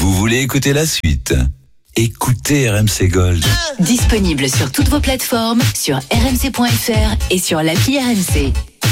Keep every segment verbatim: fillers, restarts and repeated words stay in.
Vous voulez écouter la suite ? Écoutez R M C Gold. Disponible sur toutes vos plateformes, sur r m c point f r et sur l'appli R M C.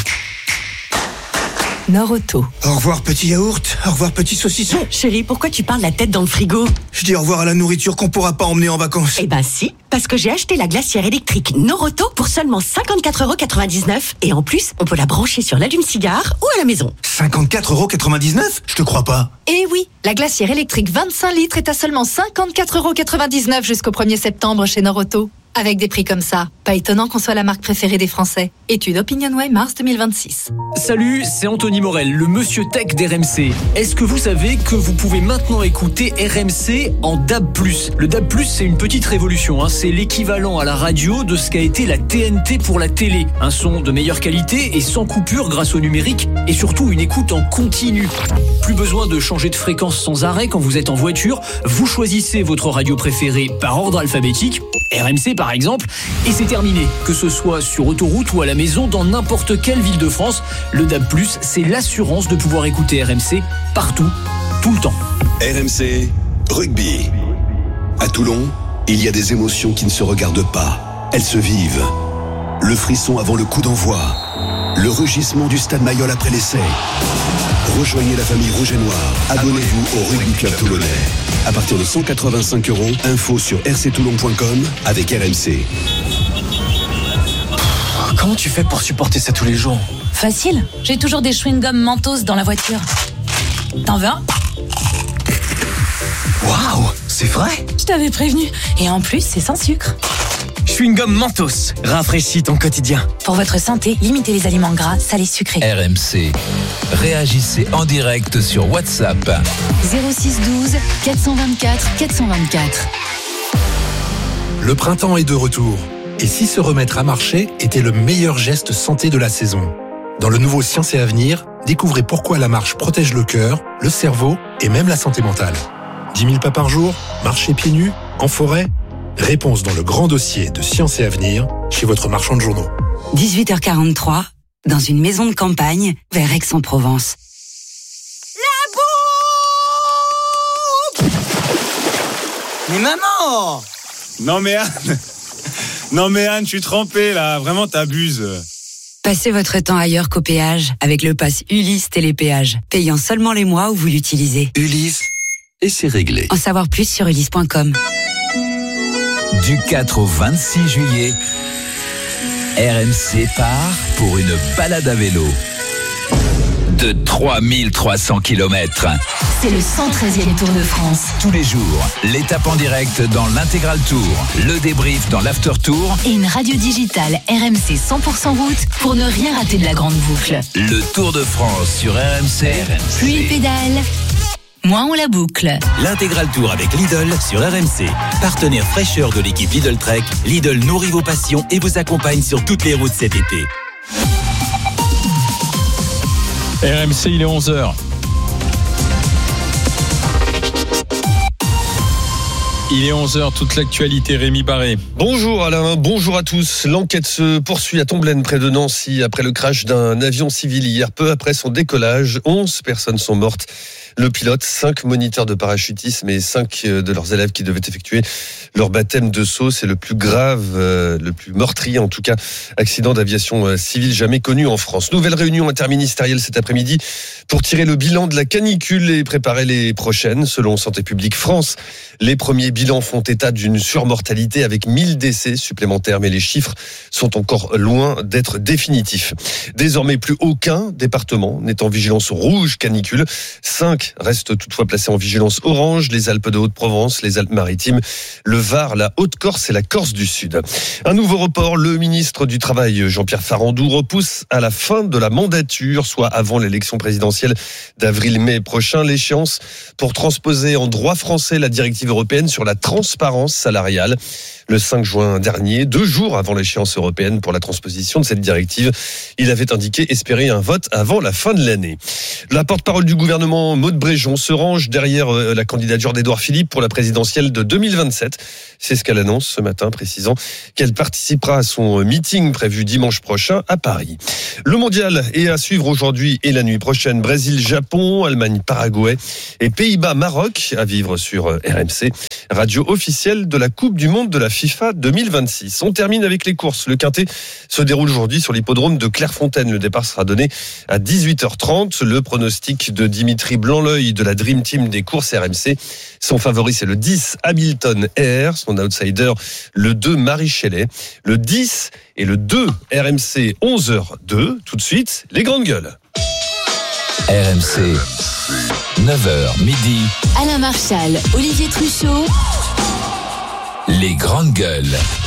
Nord-Auto. Au revoir petit yaourt, au revoir petit saucisson. Chérie, pourquoi tu parles la tête dans le frigo ? Je dis au revoir à la nourriture qu'on pourra pas emmener en vacances. Eh ben si, parce que j'ai acheté la glacière électrique Nord-Auto pour seulement cinquante-quatre euros quatre-vingt-dix-neuf et en plus, on peut la brancher sur l'allume-cigare ou à la maison. cinquante-quatre euros quatre-vingt-dix-neuf ? Je te crois pas. Eh oui, la glacière électrique vingt-cinq litres est à seulement cinquante-quatre euros quatre-vingt-dix-neuf jusqu'au premier septembre chez Nord-Auto. Avec des prix comme ça, pas étonnant qu'on soit la marque préférée des Français. Étude OpinionWay mars deux mille vingt-six. Salut, c'est Anthony Morel, le monsieur tech d'R M C. Est-ce que vous savez que vous pouvez maintenant écouter R M C en D A B plus ? Le D A B plus, c'est une petite révolution. Hein. C'est l'équivalent à la radio de ce qu'a été la T N T pour la télé. Un son de meilleure qualité et sans coupure grâce au numérique et surtout une écoute en continu. Plus besoin de changer de fréquence sans arrêt quand vous êtes en voiture. Vous choisissez votre radio préférée par ordre alphabétique. R M C par exemple, et c'est terminé. Que ce soit sur autoroute ou à la maison, dans n'importe quelle ville de France, le D A B plus, c'est l'assurance de pouvoir écouter R M C partout, tout le temps. R M C Rugby. À Toulon, il y a des émotions qui ne se regardent pas. Elles se vivent. Le frisson avant le coup d'envoi. Le rugissement du stade Mayol après l'essai. Rejoignez la famille rouge et noire. Abonnez-vous au Rugby Club Toulonnais. À partir de cent quatre-vingt-cinq euros, info sur r c toulon point com avec R M C. Comment tu fais pour supporter ça tous les jours ? Facile, j'ai toujours des chewing-gums Mentos dans la voiture. T'en veux un ? Waouh, c'est vrai ? Je t'avais prévenu. Et en plus, c'est sans sucre. Chewing-gum Mentos, rafraîchis ton quotidien. Pour votre santé, limitez les aliments gras, salés, sucrés. R M C. Réagissez en direct sur WhatsApp. zéro six douze quatre cent vingt-quatre quatre cent vingt-quatre. Le printemps est de retour. Et si se remettre à marcher était le meilleur geste santé de la saison ? Dans le nouveau Science et Avenir, découvrez pourquoi la marche protège le cœur, le cerveau et même la santé mentale. dix mille pas par jour, marcher pieds nus, en forêt ? Réponse dans le grand dossier de Science et Avenir chez votre marchand de journaux. dix-huit heures quarante-trois, dans une maison de campagne vers Aix-en-Provence. La bouffe ! Mais maman ! Non mais Anne Non mais Anne, je suis trempé là, vraiment t'abuses. Passez votre temps ailleurs qu'au péage avec le pass Ulysse Télépéage, payant seulement les mois où vous l'utilisez. Ulysse, et c'est réglé. En savoir plus sur ulysse point com. Du quatre au vingt-six juillet, R M C part pour une balade à vélo de trois mille trois cents kilomètres. C'est le cent treizième Tour de France. Tous les jours, l'étape en direct dans l'Intégral Tour, le débrief dans l'After Tour et une radio digitale R M C cent pour cent route pour ne rien rater de la grande boucle. Le Tour de France sur R M C. R M C. Plus il pédale, moins on la boucle. L'Intégral Tour avec Lidl sur R M C. Partenaire fraîcheur de l'équipe Lidl Trek, Lidl nourrit vos passions et vous accompagne sur toutes les routes cet été. R M C, il est onze heures. Il est onze heures, toute l'actualité, Rémi Barré. Bonjour Alain, bonjour à tous. L'enquête se poursuit à Tomblaine, près de Nancy, après le crash d'un avion civil hier, peu après son décollage. onze personnes sont mortes. Le pilote, cinq moniteurs de parachutisme et cinq de leurs élèves qui devaient effectuer leur baptême de saut. C'est le plus grave, euh, le plus meurtrier en tout cas, accident d'aviation civile jamais connu en France. Nouvelle réunion interministérielle cet après-midi pour tirer le bilan de la canicule et préparer les prochaines. Selon Santé publique France, les premiers bilans font état d'une surmortalité avec mille décès supplémentaires, mais les chiffres sont encore loin d'être définitifs. Désormais, plus aucun département n'est en vigilance rouge canicule. Cinq restent toutefois placés en vigilance orange, les Alpes de Haute-Provence, les Alpes-Maritimes, le Var, la Haute-Corse et la Corse du Sud. Un nouveau report, le ministre du Travail, Jean-Pierre Farandou, repousse à la fin de la mandature, soit avant l'élection présidentielle d'avril-mai prochain, l'échéance pour transposer en droit français la directive européenne sur la transparence salariale. Le cinq juin dernier, deux jours avant l'échéance européenne pour la transposition de cette directive, il avait indiqué espérer un vote avant la fin de l'année. La porte-parole du gouvernement moderne Maud Bréjon se range derrière la candidature d'Édouard Philippe pour la présidentielle de deux mille vingt-sept. C'est ce qu'elle annonce ce matin, précisant qu'elle participera à son meeting prévu dimanche prochain à Paris. Le mondial est à suivre aujourd'hui et la nuit prochaine. Brésil-Japon, Allemagne-Paraguay et Pays-Bas-Maroc à vivre sur R M C, radio officielle de la Coupe du Monde de la FIFA deux mille vingt-six. On termine avec les courses. Le Quintet se déroule aujourd'hui sur l'hippodrome de Clairefontaine. Le départ sera donné à dix-huit heures trente. Le pronostic de Dimitri Blanc-L'Oeil de la Dream Team des courses R M C. Son favori, c'est le dix Hamilton Air. Son outsider, le deux Marie Shelley. Le dix et le deux R M C onze heures deux. Tout de suite, les grandes gueules. R M C, neuf heures midi. Alain Marchal, Olivier Truchot. Les grandes gueules.